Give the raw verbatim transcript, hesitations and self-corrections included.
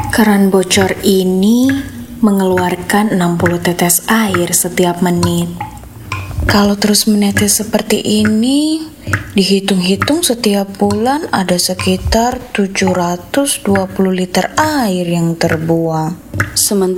Keran bocor ini mengeluarkan enam puluh tetes air setiap menit. Kalau terus menetes seperti ini, dihitung-hitung setiap bulan ada sekitar tujuh ratus dua puluh liter air yang terbuang. Sementara